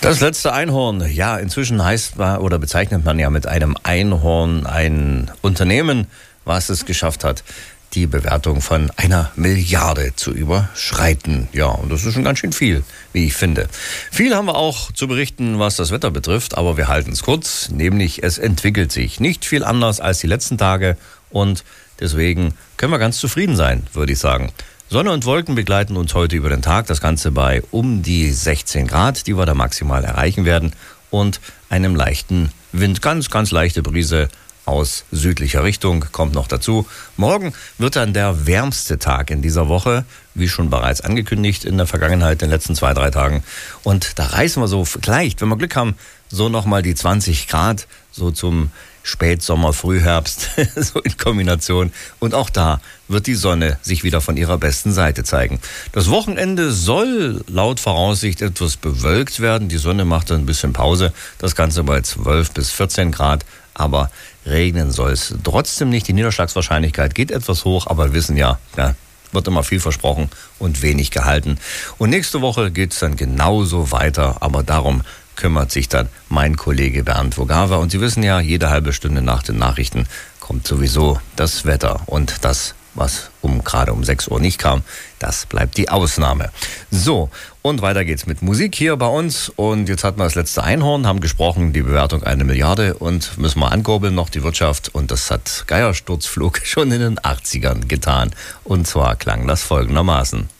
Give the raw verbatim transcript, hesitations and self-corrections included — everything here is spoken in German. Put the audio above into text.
Das letzte Einhorn. Ja, inzwischen heißt man oder bezeichnet man ja mit einem Einhorn ein Unternehmen, was es geschafft hat, die Bewertung von einer Milliarde zu überschreiten. Ja, und das ist schon ganz schön viel, wie ich finde. Viel haben wir auch zu berichten, was das Wetter betrifft, aber wir halten es kurz, nämlich es entwickelt sich nicht viel anders als die letzten Tage und deswegen können wir ganz zufrieden sein, würde ich sagen. Sonne und Wolken begleiten uns heute über den Tag, das Ganze bei um die sechzehn Grad, die wir da maximal erreichen werden und einem leichten Wind, ganz, ganz leichte Brise aus südlicher Richtung kommt noch dazu. Morgen wird dann der wärmste Tag in dieser Woche, wie schon bereits angekündigt in der Vergangenheit, in den letzten zwei, drei Tagen. Und da reißen wir so vielleicht, wenn wir Glück haben, so nochmal die zwanzig Grad, so zum Spätsommer, Frühherbst, so in Kombination. Und auch da wird die Sonne sich wieder von ihrer besten Seite zeigen. Das Wochenende soll laut Voraussicht etwas bewölkt werden. Die Sonne macht dann ein bisschen Pause. Das Ganze bei zwölf bis vierzehn Grad. Aber regnen soll es trotzdem nicht. Die Niederschlagswahrscheinlichkeit geht etwas hoch, aber wir wissen ja, ja, wird immer viel versprochen und wenig gehalten. Und nächste Woche geht es dann genauso weiter, aber darum kümmert sich dann mein Kollege Bernd Vogawa. Und Sie wissen ja, jede halbe Stunde nach den Nachrichten kommt sowieso das Wetter. Und das, was um gerade um sechs Uhr nicht kam, das bleibt die Ausnahme. So, und weiter geht's mit Musik hier bei uns. Und jetzt hatten wir das letzte Einhorn, haben gesprochen, die Bewertung eine Milliarde und müssen wir ankurbeln noch die Wirtschaft. Und das hat Geiersturzflug schon in den achtzigern getan. Und zwar klang das folgendermaßen.